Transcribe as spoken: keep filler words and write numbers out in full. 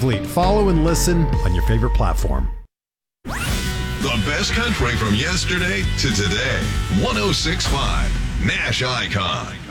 Follow and listen on your favorite platform. The best country from yesterday to today. one oh six point five Nash Icon.